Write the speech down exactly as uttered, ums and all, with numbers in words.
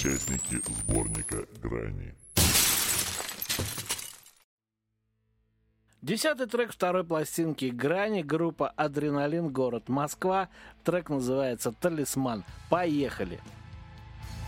участники сборника «Грани». Десятый трек второй пластинки «Грани», группа «Адреналин», город Москва. Трек называется «Талисман». Поехали!